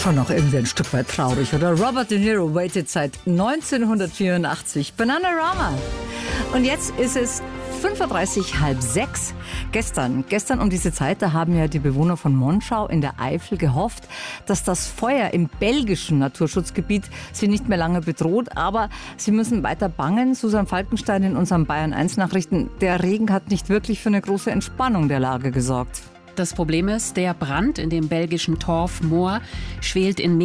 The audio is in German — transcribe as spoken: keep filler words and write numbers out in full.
schon noch irgendwie ein Stück weit traurig, oder? Robert De Niro waited seit neunzehnhundertvierundachtzig. Bananarama. Und jetzt ist es fünf Uhr dreißig, halb sechs. Gestern, gestern um diese Zeit, da haben ja die Bewohner von Monschau in der Eifel gehofft, dass das Feuer im belgischen Naturschutzgebiet sie nicht mehr lange bedroht. Aber sie müssen weiter bangen. Susan Falkenstein in unseren Bayern eins Nachrichten. Der Regen hat nicht wirklich für eine große Entspannung der Lage gesorgt. Das Problem ist, der Brand in dem belgischen Torf Moor schwelt in